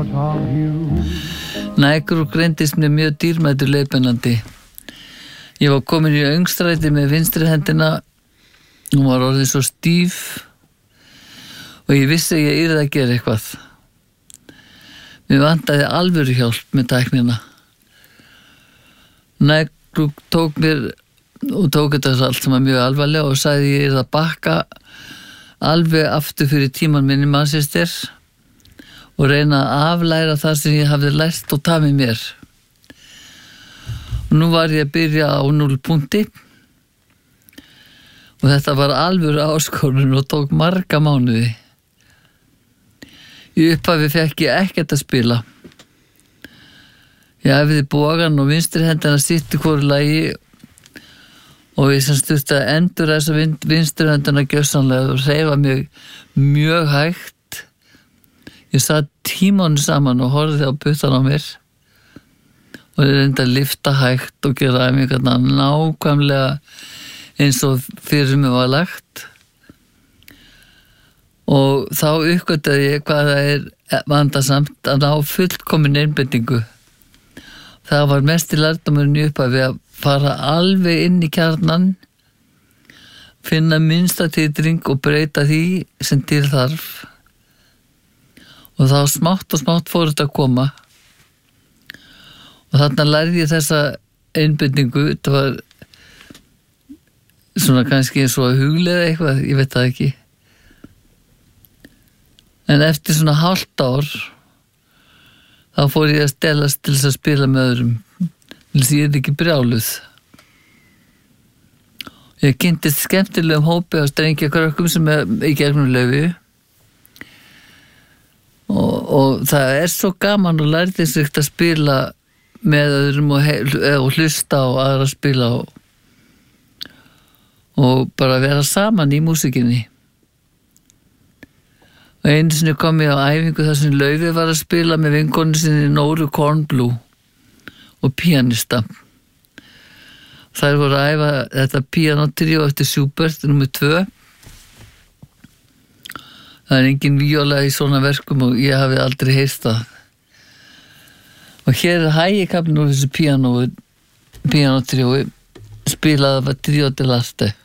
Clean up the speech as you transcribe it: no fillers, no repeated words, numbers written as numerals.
thought of you. Nægrú greindist mér mjög dýrmætur leiðbeinandi. Ég var komin í öngstræti með vinstri hendina, hún var orðin svo stíf og ég vissi að ég yrði að gera eitthvað. Mér vantaði alvöru hjálp með tæknina. Nægrú tók mér og tók þetta allt sem var mjög alvarlega og sagði ég yrði að bakka alveg aftur fyrir tíman minni Manchester og reyna að aflæra það sem ég hafði lært og tafið mér. Og nú var ég að byrja á 0 punkti og þetta var alvöru áskorun og tók marga mánuði. Í upphafi fekk ég ekkert að spila. Ég æfði bogan og vinstri hendina sitt í hvoru lagi og ég sem styrst að endur þessa vinstri hendina gjörsamlega og hreyfa mig mjög hægt. Ég satt tímanu saman og horfði á puttan á mér og ég reyndi að lyfta hægt og gera æfingarna nákvæmlega eins og fyrir mig var lagt. Og þá uppgötaði ég hvað það er vandasamt að ná fullkomin einbeitingu. Það var mest í lærdómurinn í upphafi að fara alveg inn í kjarnan, finna minnsta titring og breyta því sem til þarf. Og þá smátt og smátt fór þetta að koma. Og þarna lærði ég þessa einbeitingu, þetta var svona kannski eins og að hugleiða eitthvað, ég veit það ekki. En eftir svona hálft ár þá fór ég að stelast til þess að spila með öðrum til þess að ég er ekki brjáluð. Ég kynntist skemmtilegum hópi á strengjakrökkum sem er í gegnum Laufi og það er svo gaman og lærdisrikt að spila með öðrum og hlusta á aðra spila og bara vera saman í músikinni. Og einu sinni kom ég á æfingu þar sem Laufi var að spila með vinkonu sinni Nóru Kornblue og píanista. Þær voru að æfa þetta píanotríó eftir Schubert nr. 2. Það er engin víóla í svona verkum og ég hafi aldrei heyrt það. Og hér er hægikaflinn úr þessu píanotríói, spilaði var Tríó del Arte.